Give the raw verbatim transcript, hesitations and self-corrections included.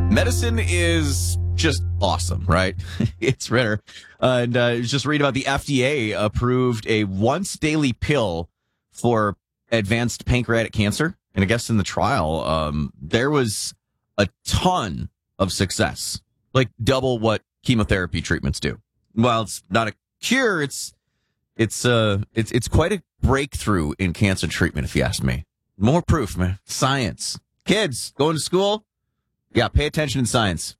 Medicine is just awesome, right? It's Ritter. Uh, and uh, just read about the F D A approved a once daily pill for advanced pancreatic cancer. And I guess in the trial, um, there was a ton of success, like double what chemotherapy treatments do. While it's not a cure, it's it's uh it's it's quite a breakthrough in cancer treatment, if you ask me. More proof, man. Science. Kids going to school. Yeah, pay attention in science.